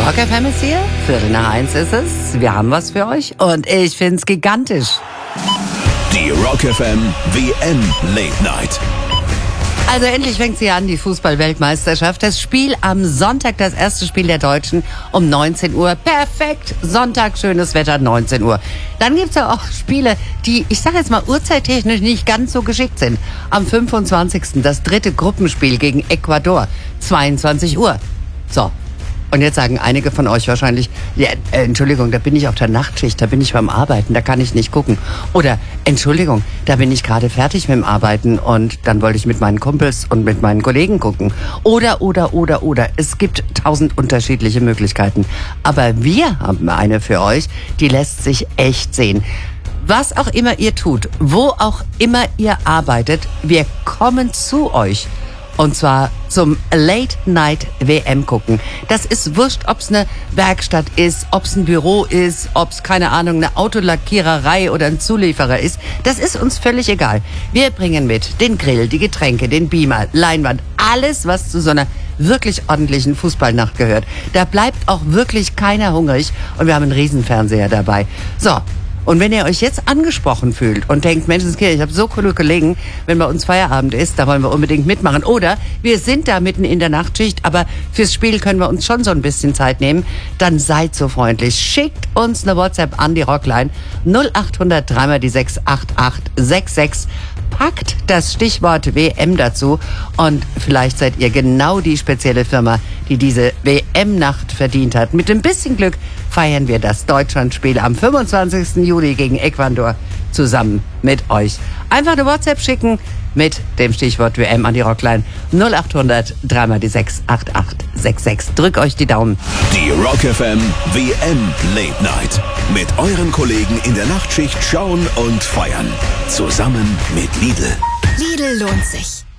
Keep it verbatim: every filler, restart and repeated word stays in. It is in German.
Rock F M ist hier, Viertel nach eins ist es. Wir haben was für euch und ich find's gigantisch. Die Rock F M W M Late Night. Also endlich fängt sie an, die Fußball-Weltmeisterschaft. Das Spiel am Sonntag, das erste Spiel der Deutschen um neunzehn Uhr. Perfekt, Sonntag, schönes Wetter, neunzehn Uhr. Dann gibt's ja auch Spiele, die, ich sag jetzt mal, uhrzeittechnisch nicht ganz so geschickt sind. Am fünfundzwanzigsten das dritte Gruppenspiel gegen Ecuador, zweiundzwanzig Uhr. So. Und jetzt sagen einige von euch wahrscheinlich, ja, äh, Entschuldigung, da bin ich auf der Nachtschicht, da bin ich beim Arbeiten, da kann ich nicht gucken. Oder, Entschuldigung, da bin ich gerade fertig mit dem Arbeiten und dann wollte ich mit meinen Kumpels und mit meinen Kollegen gucken. Oder, oder, oder, oder. Es gibt tausend unterschiedliche Möglichkeiten. Aber wir haben eine für euch, die lässt sich echt sehen. Was auch immer ihr tut, wo auch immer ihr arbeitet, wir kommen zu euch. Und zwar zum Late-Night-W M gucken. Das ist wurscht, ob's eine Werkstatt ist, ob's ein Büro ist, ob's, keine Ahnung, eine Autolackiererei oder ein Zulieferer ist. Das ist uns völlig egal. Wir bringen mit den Grill, die Getränke, den Beamer, Leinwand, alles, was zu so einer wirklich ordentlichen Fußballnacht gehört. Da bleibt auch wirklich keiner hungrig und wir haben einen Riesenfernseher dabei. So. Und wenn ihr euch jetzt angesprochen fühlt und denkt, Menschenskinder, ich habe so coole Kollegen, wenn bei uns Feierabend ist, da wollen wir unbedingt mitmachen. Oder wir sind da mitten in der Nachtschicht, aber fürs Spiel können wir uns schon so ein bisschen Zeit nehmen. Dann seid so freundlich. Schickt uns eine WhatsApp an die Rockline null acht hundert drei mal die sechs acht acht sechs sechs. Packt das Stichwort W M dazu und vielleicht seid ihr genau die spezielle Firma, die diese W M-Nacht verdient hat. Mit ein bisschen Glück feiern wir das Deutschlandspiel am fünfundzwanzigsten Juli gegen Ecuador zusammen mit euch. Einfach eine WhatsApp schicken mit dem Stichwort W M an die Rockline null acht hundert drei mal die sechs acht acht sechs sechs. Drück euch die Daumen. Die Rock F M W M Late Night. Mit euren Kollegen in der Nachtschicht schauen und feiern. Zusammen mit Lidl. Lidl lohnt sich.